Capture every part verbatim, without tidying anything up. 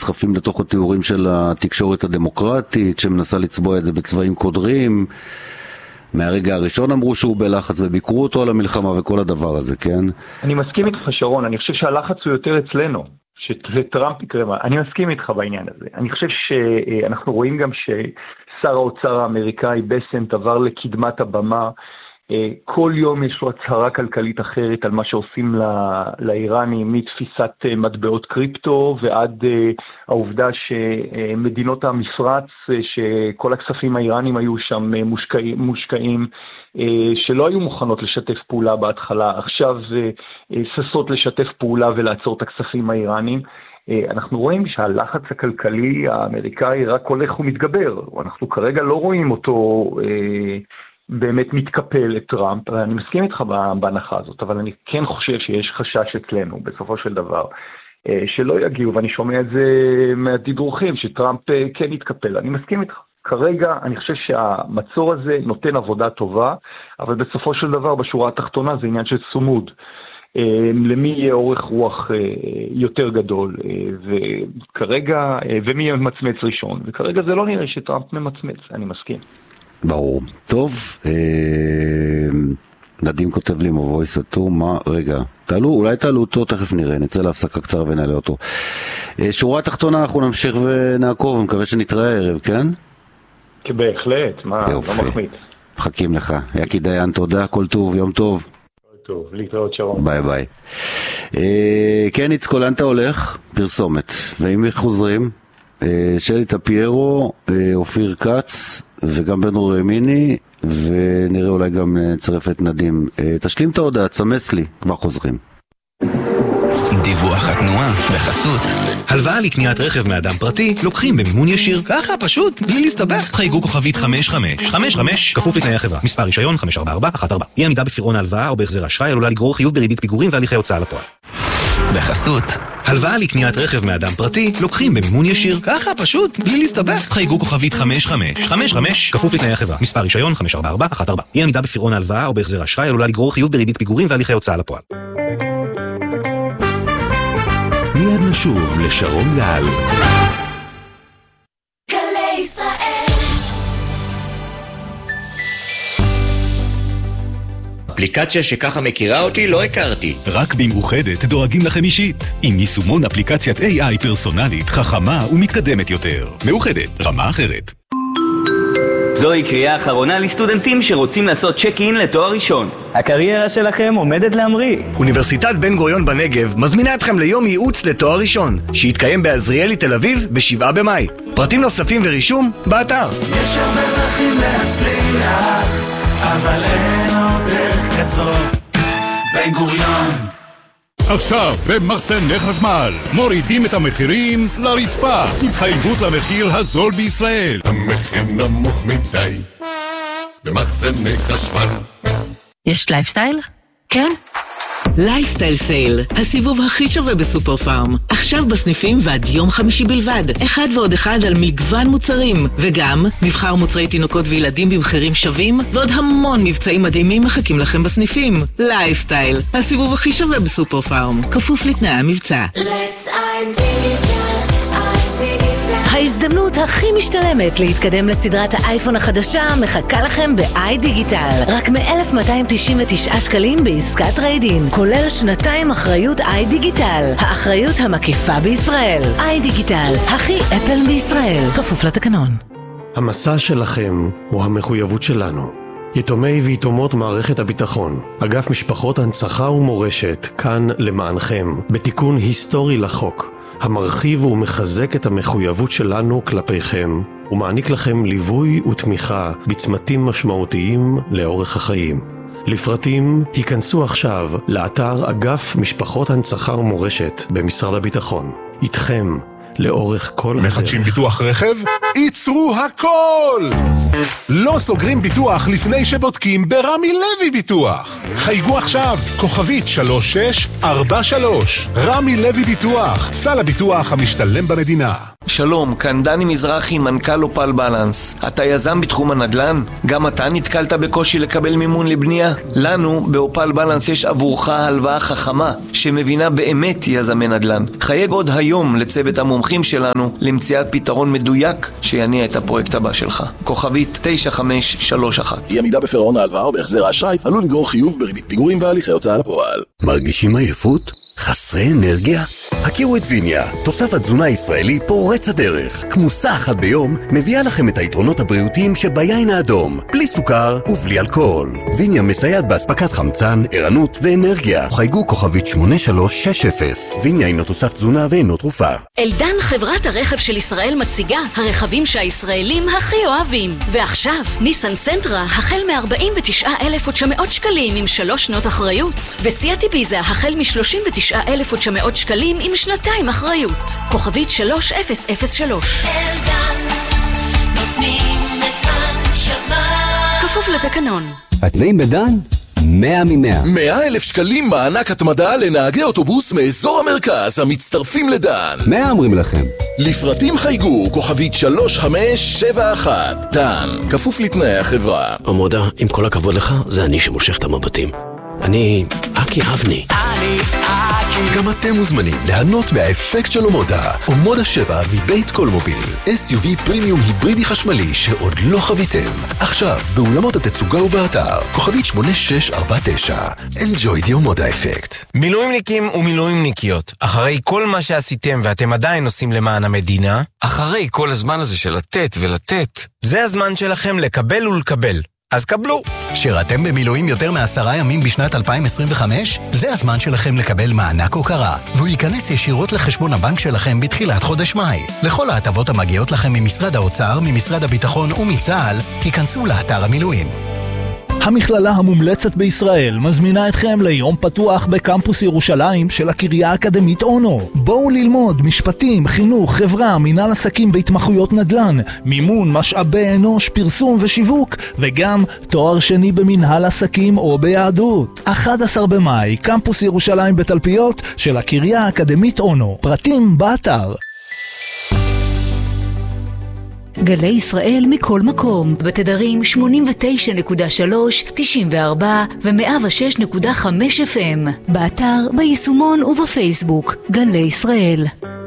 נסחפים לתוך התיאורים של התקשורת הדמוקרטית, שמנסה לצבוע את זה בצבעים קודרים. מהרגע הראשון אמרו שהוא בלחץ וביקרו אותו על המלחמה וכל הדבר הזה, כן? אני מסכים איתך שרון, אני חושב שהלחץ הוא יותר אצלנו, שלטראמפ יקרה. אני מסכים איתך בעניין הזה. אני חושב שאנחנו רואים גם ששר האוצר האמריקאי בסנט עבר לקדמת הבמה, כל יום יש לו הצהרה כלכלית אחרת על מה שעושים לאיראנים, מתפיסת מטבעות קריפטו ועד העובדה שמדינות המפרץ, שכל הכספים האיראנים היו שם מושקעים, מושקעים שלא היו מוכנות לשתף פעולה בהתחלה, עכשיו ססות לשתף פעולה ולעצור את הכספים האיראנים. אנחנו רואים שהלחץ הכלכלי האמריקאי רק הולך ומתגבר, אנחנו כרגע לא רואים אותו באמת מתקפל את טראמפ. אני מסכים איתך בהנחה הזאת, אבל אני כן חושב שיש חשש אצלנו בסופו של דבר שלא יגיעו, ואני שומע את זה מהתדרוכים שטראמפ כן יתקפל. אני מסכים איתך. כרגע אני חושב שהמצור הזה נותן עבודה טובה, אבל בסופו של דבר בשורה התחתונה זה עניין של סומוד. למי יהיה אורך רוח יותר גדול, וכרגע, ומי ממצמץ ראשון, וכרגע זה לא נראה שטראמפ ממצמץ, אני מסכים. ברור. טוב, נדים כותב לי מבוי סתור, מה, רגע, תעלו, אולי תעלו אותו, תכף נראה, נצא להפסקה קצרה ונעלה אותו. שורה התחתונה, אנחנו נמשיך ונעקוב, מקווה שנתראה הערב, כן? בהחלט, מה, לא מחמיץ. מחכים לך. יקי דיין, תודה, כל טוב, יום טוב. טוב, להתראות שרון. ביי ביי. כן, יצקו, לאן אתה הולך? פרסומת. ואם חוזרים, שלי טפיירו, אופיר קץ, וגם בן אורי מיני, ונראה אולי גם נצרף את נדים. תשלים את ההודעה, צמס לי, כבר חוזרים. דיווח התנועה בחסות. הלוואה לקניית רכב מאדם פרטי לוקחים במימון ישיר. ככה פשוט, בלי להסתבך. חייגו כוכבית חמש חמש חמש חמש כפוף לתנאי החברה. מספר רישיון חמש ארבע ארבע אחת ארבע. אי עמידה בפירעון ההלוואה או בהחזר אשראי עלולה לגרור חיוב בריבית פיגורים והליכי הוצאה לפועל. בחסות. הלוואה לקניית רכב מאדם פרטי לוקחים במימון ישיר. ככה פשוט, בלי להסתבך. חייגו כוכבית חמש חמש חמש חמש כפוף לתנאי החברה. מספר רישיון חמש ארבע ארבע אחת ארבע. אי עמידה בפירעון ההלוואה או בהחזר אשראי עלולה לגרור חיוב בריבית פיגורים והליכי הוצאה לפועל. מיד נשוב לשרון גל. גלי ישראל. אפליקציה שככה מכירה אותי לא הכרתי. רק במאוחדת דואגים לכם אישית, עם יישומון אפליקציית איי איי פרסונלית, חכמה ומתקדמת יותר. מאוחדת, רמה אחרת. זוהי קריאה אחרונה לסטודנטים שרוצים לעשות צ'ק אין לתואר ראשון. הקריירה שלכם עומדת להמריא. אוניברסיטת בן גוריון בנגב מזמינה אתכם ליום ייעוץ לתואר ראשון, שיתקיים בעזריאלי תל אביב בשבעה במאי. פרטים נוספים ורישום באתר. יש הרבה דרכים להצליח, אבל אין עוד דרך כזאת. בן גוריון. עכשיו במחסני חשמל מורידים את המחירים לרצפה. התחייבות למחיר הזול בישראל. המחיר נמוך מדי במחסני חשמל. יש לייפסטייל? כן? לייפסטייל סייל, הסיבוב הכי שווה בסופר פארם. עכשיו בסניפים ועד יום חמישי בלבד. אחד ועוד אחד על מגוון מוצרים. וגם מבחר מוצרי תינוקות וילדים במחירים שווים, ועוד המון מבצעים מדהימים מחכים לכם בסניפים. לייפסטייל, הסיבוב הכי שווה בסופר פארם. כפוף לתנאי המבצע. Let's iDigital, iDigital. ההזדמנות הכי משתלמת להתקדם לסדרת האייפון החדשה מחכה לכם ב-iDigital. רק מ-אלף מאתיים תשעים ותשעה שקלים בעסקת טרייד-אין, כולל שנתיים אחריות iDigital, האחריות המקיפה בישראל. iDigital, הכי אפל בישראל, כפוף לתקנון. המסע שלכם הוא המחויבות שלנו. יתומי ויתומות מערכת הביטחון, אגף משפחות הנצחה ומורשת, כאן למענכם, בתיקון היסטורי לחוק. המרחיב ומחזק את המחויבות שלנו כלפיכם, ומעניק לכם ליווי ותמיכה בצמתים משמעותיים לאורך החיים. לפרטים, היכנסו עכשיו לאתר אגף משפחות הנצחה ומורשת במשרד הביטחון. איתכם, לאורך כל הדרך. מחדשים ביטוח רכב? ייצרו הכל! לא סוגרים ביטוח לפני שבודקים ברמי לוי ביטוח. חייגו עכשיו, כוכבית שלוש שש ארבע שלוש. רמי לוי ביטוח, סל הביטוח המשתלם במדינה. שלום, כאן דני מזרחי, מנכ"ל אופל בלנס. אתה יזם בתחום הנדל"ן? גם אתה נתקלת בקושי לקבל מימון לבנייה? לנו, באופל בלנס, יש עבורך הלוואה חכמה שמבינה באמת יזמי נדל"ן. חייג עוד היום לצוות המומחים שלנו למציאת פתרון מדויק שיניע את הפרויקט הבא שלך. כוכבית תשע חמש שלוש אחת. אי עמידה בפירעון ההלוואה או בהחזר האשראי עלול לגרור חיוב בריבית פיגורים והליכי הוצאה לפועל. מרגישים עייפות? חסרי אנרגיה? הכירו את ויניה, תוסף התזונה הישראלי פורץ הדרך. כמוסה אחת ביום מביאה לכם את היתרונות הבריאותיים שביין האדום, בלי סוכר ובלי אלכוהול. ויניה מסייעת באספקת חמצן, ערנות ואנרגיה. חייגו כוכבית שמונה שלוש שש אפס. ויניה אינו תוסף תזונה ואינו תרופה. אלדן, חברת הרכב של ישראל, מציגה הרכבים שהישראלים הכי אוהבים. ועכשיו, ניסן סנטרה החל מ-ארבעים ותשעה אלף ותשע מאות שקלים עם שלוש שנות אחריות, וסיאטי ביזה החל מ-שלושים ותשעה אלף ותשע מאות שקלים עם שנתיים אחריות. כוכבית שלוש אפס אפס שלוש. אלדן, נותנים את הנשמה. כפוף לתקנון. התנאים בדן? מאה ממאה. מאה אלף שקלים מענק התמדה לנהגי אוטובוס מאזור המרכז המצטרפים לדן. מאה אומרים לכם. לפרטים חייגו כוכבית שלוש חמש שבע אחת. דן, כפוף לתנאי החברה. עמודה, עם כל הכבוד לך, זה אני שמושך את המבטים. אני אקי אבני. אני אקי. גם אתם מוזמנים ליהנות מהאפקט של אומודה. אומודה שבע מבית קולמוביל. אס יו וי פרימיום היברידי חשמלי שעוד לא חוויתם. עכשיו, באולמות התצוגה ובאתר. כוכבית שמונה שש ארבע תשע. Enjoy the אומודה אפקט. מילואימניקים ומילואימניקיות, אחרי כל מה שעשיתם ואתם עדיין עושים למען המדינה, אחרי כל הזמן הזה של לתת ולתת, זה הזמן שלכם לקבל ולקבל. אז קבלו. שירתם במילואים יותר מעשרה ימים בשנת אלפיים עשרים וחמש? זה הזמן שלכם לקבל מענק הוקרה, והוא ייכנס ישירות לחשבון הבנק שלכם בתחילת חודש מאי. לכל ההטבות המגיעות לכם ממשרד האוצר, ממשרד הביטחון ומצה"ל, ייכנסו לאתר המילואים. המכללה המומלצת בישראל מזמינה אתכם ליום פתוח בקמפוס ירושלים של הקריה האקדמית אונו. בואו ללמוד משפטים, חינוך, חברה, מנהל עסקים בהתמחויות נדל"ן, מימון, משאבי אנוש, פרסום ושיווק, וגם תואר שני במנהל עסקים או ביהדות. אחד עשר במאי, קמפוס ירושלים בתלפיות של הקריה האקדמית אונו. פרטים באתר. גלי ישראל מכל מקום, בתדרים שמונים ותשע נקודה שלוש, תשעים וארבע ו-מאה ושש נקודה חמש אף אם, באתר, ביישומון ובפייסבוק, גלי ישראל.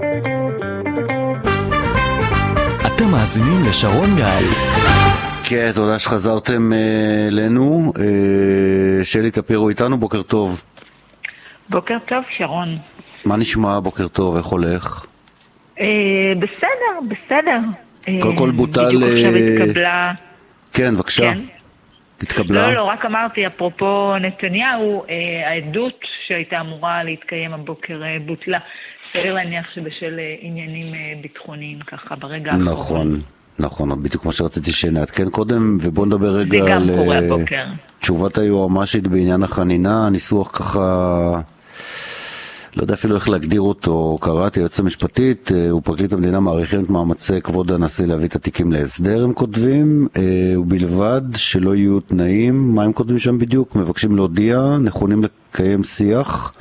אתם מאזינים לשרון גל. כן, תודה שחזרתם אלינו. שלי טפירו איתנו, בוקר טוב. בוקר טוב, שרון. מה נשמע? בוקר טוב, איך הולך? בסדר, בסדר. קודם כל בוטל... בדיוק עכשיו התקבלה... כן, בבקשה. כן? התקבלה? לא, לא, רק אמרתי, אפרופו נתניהו, העדות שהייתה אמורה להתקיים הבוקר בוטלה. סביר להניח שבשל עניינים ביטחוניים ככה ברגע האחרון. נכון, נכון, בדיוק מה שרציתי שנעדכן קודם, ובוא נדבר רגע זה גם על קורה הבוקר. תשובת היועמ"שית בעניין החנינה, הניסוח ככה... לא יודע אפילו איך להגדיר אותו, קראתי, היועצת המשפטית ופרקליט המדינה מעריכים את מאמצי כבוד הנשיא להביא את התיקים להסדר, הם כותבים, ובלבד שלא יהיו תנאים, מה הם כותבים שם בדיוק? מבקשים להודיע, נכונים לקיים שיח,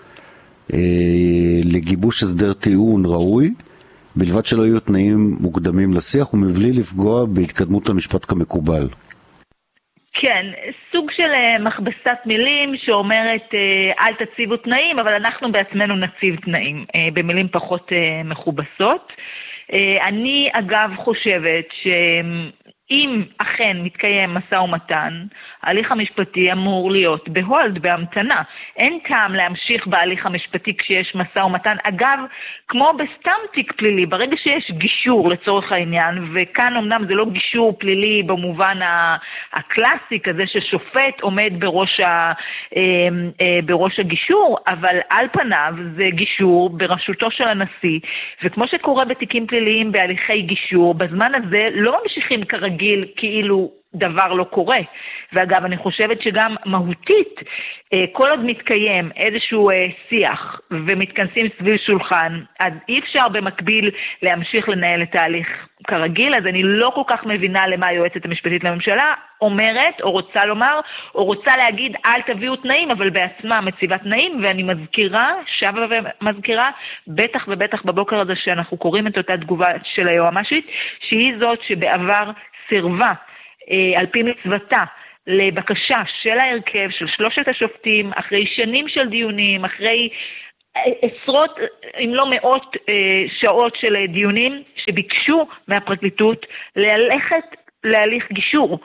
לגיבוש הסדר טיעון ראוי, בלבד שלא יהיו תנאים מוקדמים לשיח, ומבלי לפגוע בהתקדמות המשפט כמקובל. כן, סוג של מכבסת מילים שאומרת אל תציבו תנאים, אבל אנחנו בעצמנו נציב תנאים, במילים פחות מכובסות. אני אגב חושבת שאם אכן מתקיים משא ומתן, ההליך המשפטי אמור להיות בהולד, בהמתנה. אין טעם להמשיך בהליך המשפטי כשיש משא ומתן. אגב, כמו בסתם תיק פלילי, ברגע שיש גישור לצורך העניין, וכאן אמנם זה לא גישור פלילי במובן הקלאסי, כזה ששופט עומד בראש, ה, בראש הגישור, אבל על פניו זה גישור בראשותו של הנשיא, וכמו שקורה בתיקים פליליים בהליכי גישור, בזמן הזה לא ממשיכים כרגיל כאילו דבר לא קורה. ואגב, אני חושבת שגם מהותית, כל עוד מתקיים איזשהו שיח ומתכנסים סביב שולחן, אז אי אפשר במקביל להמשיך לנהל את ההליך כרגיל, אז אני לא כל כך מבינה למה היועצת המשפטית לממשלה אומרת, או רוצה לומר, או רוצה להגיד, אל תביאו תנאים, אבל בעצמה מציבה תנאים, ואני מזכירה, שווה ומזכירה, בטח ובטח בבוקר הזה שאנחנו קוראים את אותה תגובה של היועמ"שית, שהיא זאת שבעבר סירבה, על פי מצוותה, לבקשה של ההרכב של שלושת השופטים, אחרי שנים של דיונים, אחרי עשרות, אם לא מאות שעות של דיונים, שביקשו מהפרקליטות ללכת להליך גישור.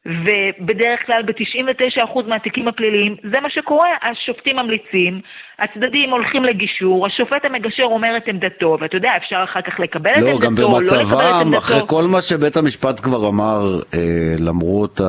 ובדרך כלל ב-תשעים ותשעה אחוז מהתיקים הפליליים, זה מה שקורה, השופטים ממליצים, הצדדים הולכים לגישור, השופט המגשר אומר את עמדתו, ואתה יודע, אפשר אחר כך לקבל את לא, עמדתו, גם במצבם, אחרי כל מה שבית המשפט כבר אמר, אה, למרות ה...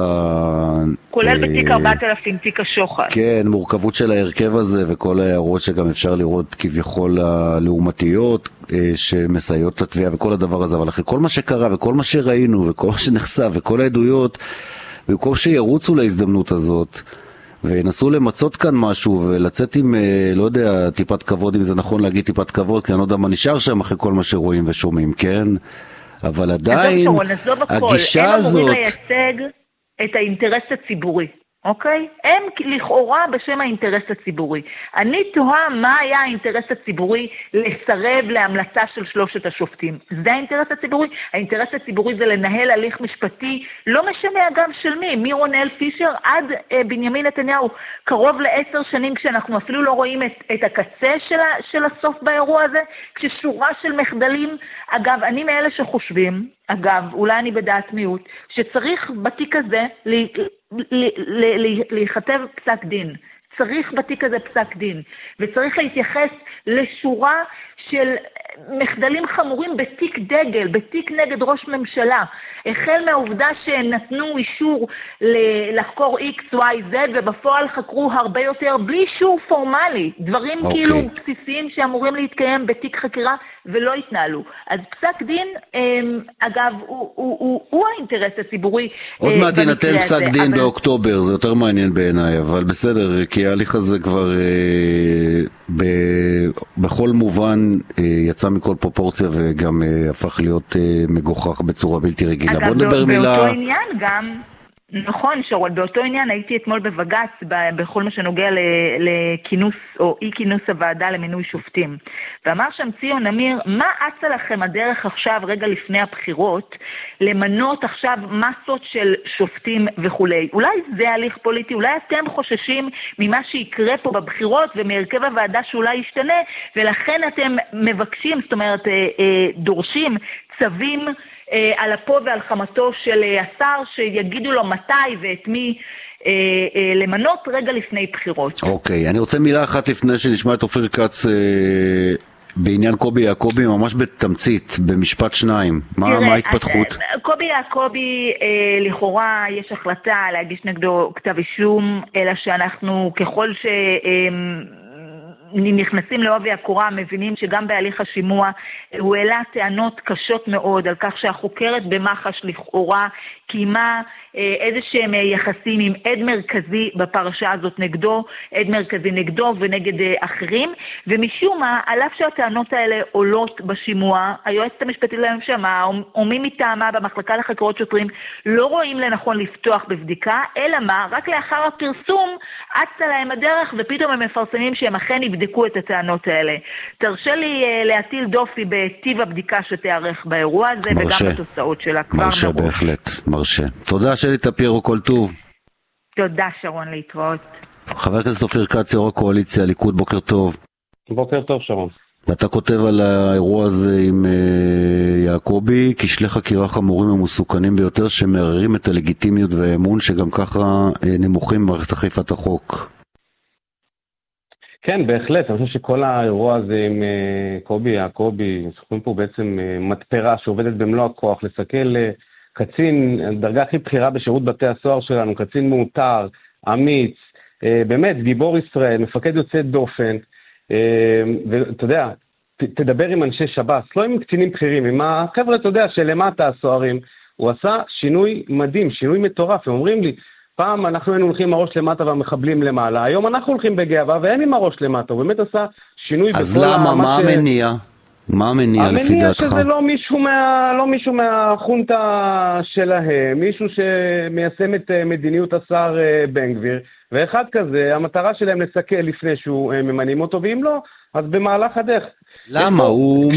כולל אה, בתיק ארבעת אלפים, תיק השוחד. כן, מורכבות של ההרכב הזה, וכל ההערות שגם אפשר לראות כביכול הלעומתיות, אה, שמסייעות לתביעה, וכל הדבר הזה, אבל אחרי כל מה שקרה, וכל מה שראינו, וכל מה שנחשף, וכל העדויות, במקום שירוצו להזדמנות הזאת, וינסו למצות כאן משהו, ולצאת עם, לא יודע, טיפת כבוד, אם זה נכון להגיד טיפת כבוד, כי אני לא יודע מה נשאר שם אחרי כל מה שרואים ושומעים, כן? אבל עדיין, הגישה הזאת... הם אמורים לייצג את האינטרס הציבורי, אוקיי? הם לכאורה בשם האינטרס הציבורי. אני תוהה מה היה האינטרס הציבורי לסרב להמלצה של שלושת השופטים. זה האינטרס הציבורי? האינטרס הציבורי זה לנהל הליך משפטי, לא משנה אגב של מי, מרונאל פישר עד אה, בנימין נתניהו, קרוב לעשר שנים כשאנחנו אפילו לא רואים את, את הקצה של, ה, של הסוף באירוע הזה, כששורה של מחדלים, אגב, אני מאלה שחושבים, אגב, אולי אני בדעת מיעוט, שצריך בתיק הזה להיכתב פסק דין. צריך בתיק הזה פסק דין. וצריך להתייחס לשורה של מחדלים חמורים בתיק דגל, בתיק נגד ראש ממשלה. החל מהעובדה שנתנו אישור לחקור X, Y, Z, ובפועל חקרו הרבה יותר בלי אישור פורמלי. דברים okay. כאילו בסיסיים שאמורים להתקיים בתיק חקירה ולא התנהלו. אז פסק דין, אגב, הוא, הוא, הוא, הוא האינטרס הציבורי. עוד מעט ינתן פסק דין אבל... באוקטובר, זה יותר מעניין בעיניי, אבל בסדר, כי ההליך הזה כבר אה, ב, בכל מובן אה, יצא מכל פרופורציה וגם אה, הפך להיות אה, מגוחך בצורה בלתי רגילה. אגב, בוא נדבר מילה... באותו עניין גם... נכון, שרון, באותו עניין הייתי אתמול בבג"ץ בכל מה שנוגע לכינוס או אי כינוס הוועדה למינוי שופטים. ואמר שם ציון אמיר, מה אצה לכם הדרך עכשיו, רגע לפני הבחירות, למנות עכשיו מסות של שופטים וכולי? אולי זה הליך פוליטי, אולי אתם חוששים ממה שיקרה פה בבחירות ומהרכב הוועדה שאולי ישתנה, ולכן אתם מבקשים, זאת אומרת, דורשים צווים על אפו ועל חמתו של השר, שיגידו לו מתי ואת מי אה, אה, למנות רגע לפני בחירות. אוקיי, אני רוצה מילה אחת לפני שנשמע את אופיר כץ אה, בעניין קובי יעקובי, ממש בתמצית, במשפט שניים. מה, תראה, מה ההתפתחות? אז, קובי יעקובי, אה, לכאורה יש החלטה להגיש נגדו כתב אישום, אלא שאנחנו ככל ש... אה, נכנסים לעובי הקורה, מבינים שגם בהליך השימוע הוא העלה טענות קשות מאוד על כך שהחוקרת במח"ש לכאורה קיימה איזה שהם יחסים עם עד מרכזי בפרשה הזאת נגדו, עד מרכזי נגדו ונגד אחרים, ומשום מה, על אף שהטענות האלה עולות בשימוע, היועצת המשפטית לממשלה או מי מטעמה במחלקה לחקירות שוטרים לא רואים לנכון לפתוח בבדיקה, אלא מה? רק לאחר הפרסום אצה להם הדרך ופתאום הם מפרסמים שהם אכן יבדקו את הטענות האלה. תרשה לי להטיל דופי בטיב הבדיקה שתיארך באירוע הזה מרשה. וגם בתוצאות שלה כבר מרשה מראש. בהחלט, מרשה. תודה שלי טפיירו, כל טוב. תודה שרון, להתראות. חבר הכנסת אופיר כץ, יו"ר הקואליציה, ליכוד, בוקר טוב. בוקר טוב שרון. ואתה כותב על האירוע הזה עם uh, יעקובי, כשלי חקירה חמורים ומסוכנים ביותר שמערערים את הלגיטימיות והאמון שגם ככה uh, נמוכים במערכת אכיפת החוק. כן, בהחלט. אני חושב שכל האירוע הזה עם uh, קובי יעקובי, אנחנו פה בעצם uh, מתפרה שעובדת במלוא הכוח, לסכל uh, קצין, הדרגה הכי בכירה בשירות בתי הסוהר שלנו, קצין מאותר, אמיץ, uh, באמת גיבור ישראל, מפקד יוצא דופן, ואתה יודע, ת, תדבר עם אנשי שב"ס, לא עם קצינים בכירים, עם החבר'ה, אתה יודע, שלמטה הסוהרים, הוא עשה שינוי מדהים, שינוי מטורף. הם אומרים לי, פעם אנחנו היינו הולכים עם הראש למטה והמחבלים למעלה, היום אנחנו הולכים בגאווה והם עם הראש למטה, הוא באמת עשה שינוי בכל... אז למה, מה המניע? מה המניע לפי דעתך? המניע שזה לא מישהו, מה, לא מישהו מהחונטה שלהם, מישהו שמיישם את מדיניות השר בן גביר, ואחד כזה, המטרה שלהם לסכל לפני שהוא ממנים אותו, ואם לא, אז במהלך הדרך. למה? הוא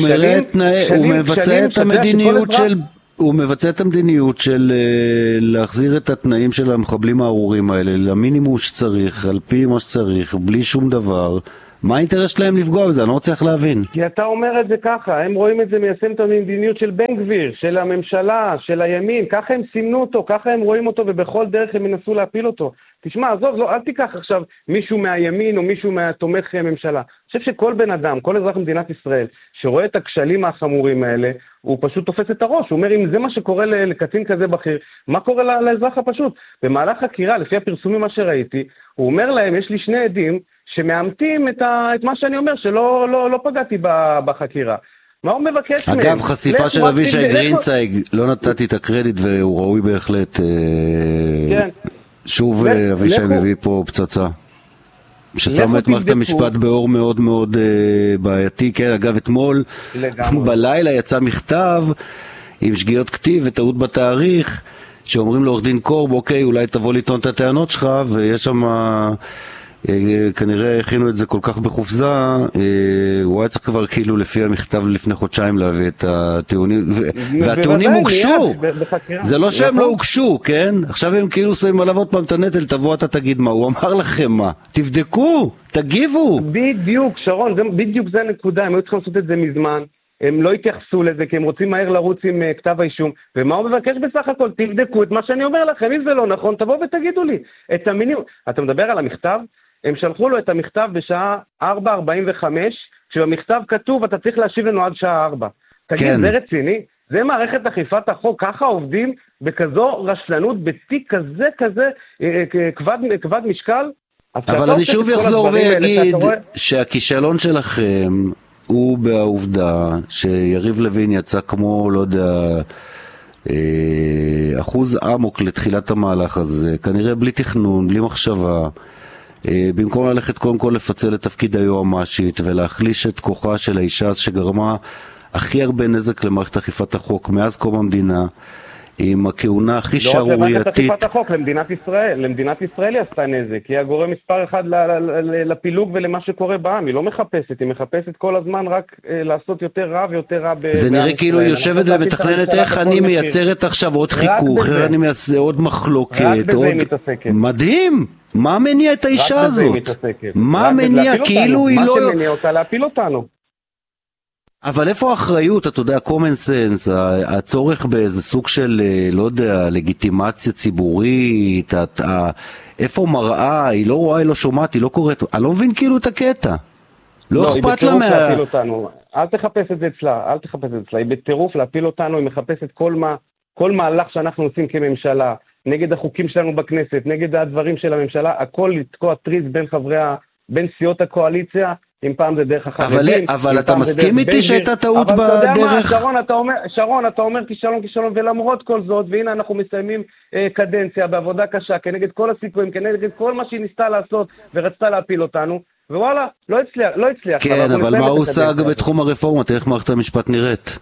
מבצע את המדיניות של... הוא מבצע את המדיניות של להחזיר את התנאים של המחבלים הארורים האלה למינימום שצריך, על פי מה שצריך, בלי שום דבר. מה האינטרס שלהם לפגוע בזה? אני לא רוצה איך להבין. כי אתה אומר את זה ככה, הם רואים את זה מיישם את המדיניות של בן גביר, של הממשלה, של הימין, ככה הם סימנו אותו, ככה הם רואים אותו ובכל דרך הם ינסו להפיל אותו. תשמע, עזוב, לא, אל תיקח עכשיו מישהו מהימין או מישהו מהתומך ממשלה. אני חושב שכל בן אדם, כל אזרח במדינת ישראל, שרואה את הכשלים החמורים האלה, הוא פשוט תופס את הראש. הוא אומר, אם זה מה שקורה לקצין כזה בכיר, מה קורה לאזרח הפשוט? במהלך חקירה, לפי הפרסומים מה שראיתי, הוא אומר להם, יש לי שני עדים שמאמתים את, ה, את מה שאני אומר, שלא לא, לא פגעתי בחקירה. מה הוא מבקש מהם? אגב, חשיפה של אבישי גרינצייג, לא נתתי את הקרדיט והוא ראוי בהחלט. כן. שוב אבישי מביא פה פצצה. ששם את מערכת המשפט באור מאוד מאוד בעייתי. כן, אגב, אתמול בלילה יצא מכתב עם שגיאות כתיב וטעות בתאריך, שאומרים לעורך דין קורב, אוקיי, אולי תבוא לטעון את הטענות שלך, ויש שם... כנראה הכינו את זה כל כך בחופזה, הוא היה צריך כבר כאילו לפי המכתב לפני חודשיים להביא את הטיעונים, והטיעונים הוגשו, זה לא שהם לא הוגשו, כן? עכשיו הם כאילו שמים עליו עוד פעם את הנטל, תבוא אתה תגיד מה, הוא אמר לכם מה, תבדקו, תגיבו. בדיוק, שרון, בדיוק זה הנקודה, הם היו צריכים לעשות את זה מזמן, הם לא התייחסו לזה, כי הם רוצים מהר לרוץ עם כתב האישום, ומה הוא מבקש בסך הכל? תבדקו את מה שאני אומר לכם, אם זה לא נכון, תבוא ותגידו לי, את המינימום. אתה מדבר על המכתב? הם שלחו לו את המכתב בשעה ארבע ארבעים וחמש, כשבמכתב כתוב, אתה צריך להשיב לנו עד שעה ארבע. תגיד, כן. זה רציני? זה מערכת אכיפת החוק, ככה עובדים בכזו רשלנות, בתיק כזה כזה, כבד, כבד משקל? אבל אני שוב יחזור ויגיד רואה... שהכישלון שלכם הוא בעובדה שיריב לוין יצא כמו, לא יודע... אחוז עמוק לתחילת המהלך הזה, כנראה בלי תכנון, בלי מחשבה, במקום ללכת קודם כל לפצל את תפקיד היועמ"שית ולהחליש את כוחה של האישה שגרמה הכי הרבה נזק למערכת אכיפת החוק מאז קום המדינה, עם הכהונה הכי שערורייתית. לא רק למערכת אכיפת החוק, למדינת ישראל, למדינת ישראל היא עשתה נזק, היא הגורם מספר אחד לפילוג ולמה שקורה בעם, היא לא מחפשת, היא מחפשת כל הזמן רק לעשות יותר רע ויותר רע. זה נראה כאילו היא יושבת ומתכננת איך אני מייצרת עכשיו עוד חיכוך, איך אני מייצרת עוד מחלוקת, מדהים. מה מניע את האישה הזאת? מה מניע? כאילו היא לא... מה שמניע אותה? להפיל אותנו. אבל איפה האחריות, אתה יודע, common sense, הצורך באיזה סוג של, לא יודע, לגיטימציה ציבורית, איפה מראה, היא לא רואה, היא לא שומעת, היא לא קוראת, אני לא מבין כאילו את הקטע. לא אכפת לה מה... אל תחפש את זה אצלה, אל תחפש את זה אצלה, היא בטירוף להפיל אותנו, היא מחפשת כל מה, כל מהלך שאנחנו עושים כממשלה, נגד החוקים שלנו בכנסת, נגד הדברים של הממשלה, הכל לתקוע טריז בין חברי, בין סיעות הקואליציה, אם פעם זה דרך החרדים. אבל, אבל אתה מסכים איתי שהייתה טעות בדרך? אבל אתה יודע מה, שרון, אתה אומר, שרון, אתה אומר כישלון, כישלון, ולמרות כל זאת, והנה אנחנו מסיימים אה, קדנציה בעבודה קשה, כנגד כל הסיכויים, כנגד כל מה שהיא ניסתה לעשות, ורצתה להפיל אותנו, ווואלה, לא הצליח, לא הצליח. כן, אבל מה הוא הושג בתחום הרפורמה? תראה איך מערכת המשפט נראית.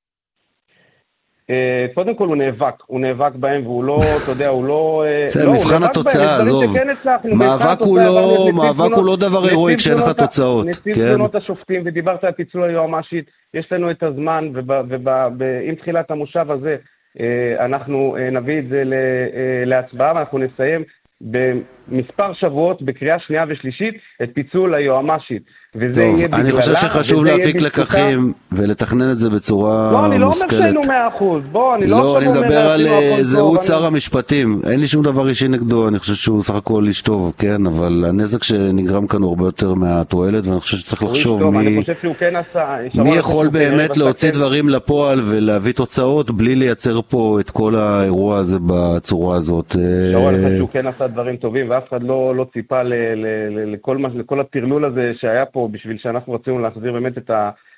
קודם כל הוא נאבק, הוא נאבק בהם והוא לא, אתה יודע, הוא לא... זה מבחן התוצאה, עזוב. מאבק הוא לא, מאבק הוא לא דבר הירואי כשאין לך תוצאות. נציב תלונות השופטים, ודיברת על פיצול היועמ"שית, יש לנו את הזמן, ועם תחילת המושב הזה, אנחנו נביא את זה להצבעה, ואנחנו נסיים במספר שבועות בקריאה שנייה ושלישית את פיצול היועמ"שית. טוב, אני חושב שחשוב להפיק לקחים ולתכנן את זה בצורה מושכלת. לא, אני לא אומר שהיינו מאה אחוז, בוא, אני לא... לא, אני מדבר על זהות שר המשפטים, אין לי שום דבר אישי נגדו, אני חושב שהוא סך הכל איש טוב, כן, אבל הנזק שנגרם כאן הוא הרבה יותר מהתועלת, ואני חושב שצריך לחשוב מי יכול באמת להוציא דברים לפועל ולהביא תוצאות, בלי לייצר פה את כל האירוע הזה בצורה הזאת. לא, אני חושב שהוא כן עשה דברים טובים, ואף אחד לא ציפה לכל הטרלול הזה שהיה פה, בשביל שאנחנו רצינו להחזיר באמת את, ה,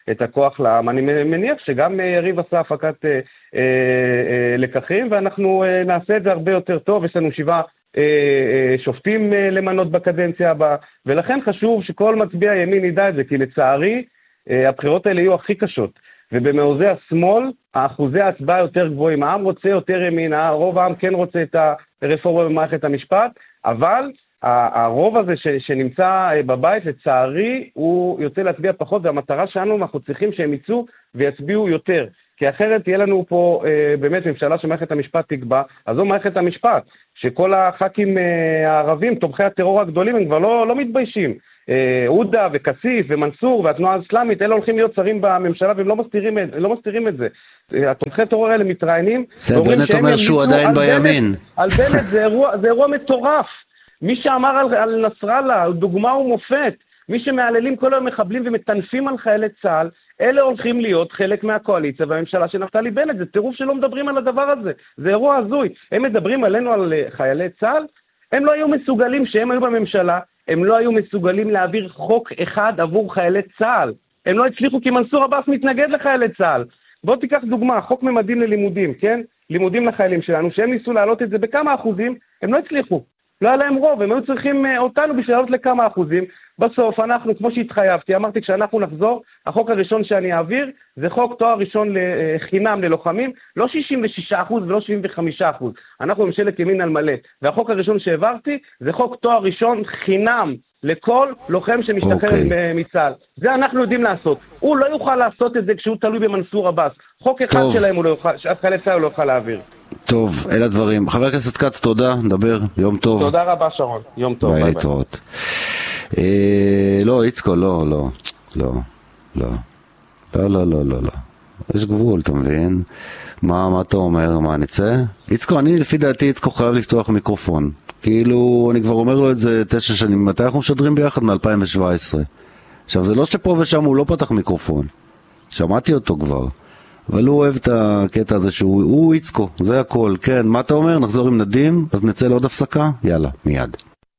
את הכוח לעם. אני מניח שגם יריב עשה הפקת אה, אה, אה, לקחים, ואנחנו אה, נעשה את זה הרבה יותר טוב. יש לנו שבעה אה, אה, שופטים אה, למנות בקדנציה הבאה, ולכן חשוב שכל מצביע ימין ידע את זה, כי לצערי אה, הבחירות האלה יהיו הכי קשות. ובמעוזי השמאל, האחוזי ההצבעה יותר גבוהים. העם רוצה יותר ימין, רוב העם כן רוצה את הרפורמה במערכת המשפט, אבל הרוב הזה ש, שנמצא בבית, לצערי, הוא יוצא להצביע פחות, והמטרה שלנו, אנחנו צריכים שהם יצאו ויצביעו יותר. כי אחרת תהיה לנו פה אה, באמת ממשלה שמערכת המשפט תקבע, אז זו מערכת המשפט, שכל הח"כים אה, הערבים, תומכי הטרור הגדולים, הם כבר לא, לא מתביישים. עודה וכסיף ומנסור והתנועה האסלאמית, אלה הולכים להיות שרים בממשלה והם לא מסתירים, לא מסתירים את זה. התומכי טרור האלה מתראיינים. זה בנט אומר שהוא עדיין בימין. על בנט זה אירוע, זה אירוע מטורף. מי שאמר על, על נסראללה, דוגמה ומופת, מי שמעללים כל היום מחבלים ומטנפים על חיילי צה"ל, אלה הולכים להיות חלק מהקואליציה והממשלה של נפתלי בנט. זה טירוף שלא מדברים על הדבר הזה. זה אירוע הזוי. הם מדברים עלינו על חיילי צה"ל, הם לא היו מסוגלים שהם היו בממשלה, הם לא היו מסוגלים להעביר חוק אחד עבור חיילי צה"ל. הם לא הצליחו כי מנסור עבאס מתנגד לחיילי צה"ל. בוא תיקח דוגמה, חוק ממדים ללימודים, כן? לימודים לחיילים שלנו, שהם ניסו להעלות את זה בכמה אחוזים, הם לא הצליחו. לא היה להם רוב, הם היו צריכים אותנו בשביל להעלות לכמה אחוזים. בסוף אנחנו, כמו שהתחייבתי, אמרתי כשאנחנו נחזור, החוק הראשון שאני אעביר, זה חוק תואר ראשון לחינם ללוחמים, לא שישים ושישה אחוז ולא שבעים וחמישה אחוז. אנחנו ממשלת ימין על מלא. והחוק הראשון שהעברתי, זה חוק תואר ראשון חינם לכל לוחם שמשתחרר okay. מצה"ל. זה אנחנו יודעים לעשות. הוא לא יוכל לעשות את זה כשהוא תלוי במנסור עבאס. חוק אחד טוב. שלהם הוא לא יוכל, חיילי צה"ל הוא לא יוכל להעביר. טוב, אלה הדברים. חבר הכנסת כץ, תודה, נדבר, יום טוב. תודה רבה שרון, יום טוב. ביי להתראות. אה, לא, איצקו, לא, לא, לא, לא, לא, לא, לא, לא, לא. יש גבול, אתה מבין? מה, מה אתה אומר, מה נצא? איצקו, אני לפי דעתי, איצקו חייב לפתוח מיקרופון. כאילו, אני כבר אומר לו את זה תשע שנים, מתי אנחנו משדרים ביחד מ-אלפיים שבע עשרה. עכשיו, זה לא שפה ושם הוא לא פתח מיקרופון. שמעתי אותו כבר. אבל הוא אוהב את הקטע הזה שהוא, הוא איצקו, זה הכל. כן, מה אתה אומר? נחזור עם נדים, אז נצא לעוד הפסקה? יאללה, מיד.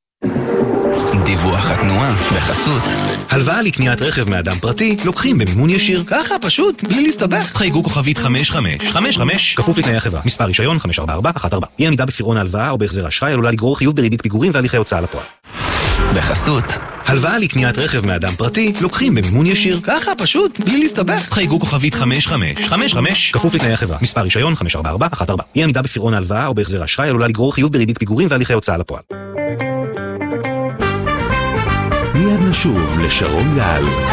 דיווח התנועה בחסות. הלוואה לקניית רכב מאדם פרטי לוקחים במימון ישיר, ככה פשוט, בלי להסתבך. חייגו כוכבית חמש חמש חמש חמש, כפוף לתנאי החברה. מספר רישיון חמש ארבע ארבע אחת ארבע. אי עמידה בפירעון ההלוואה או בהחזר אשראי עלולה לגרור חיוב בריבית פיגורים והליכי הוצאה לפועל. בחסות. הלוואה לקניית רכב מאדם פרטי לוקחים במימון ישיר, ככה פשוט, בלי להסתבך. חייגו כוכבית חמש חמש חמש חמש, כפוף לתנאי החברה. מספר רישיון חמש ארבע ארבע אחת ארבע. אי עמידה בפירעון ההלוואה או בהחזר אשראי עלולה לגרור חיוב בריבית פיגורים והליכי הוצאה לפועל. מיד נשוב לשרון גל.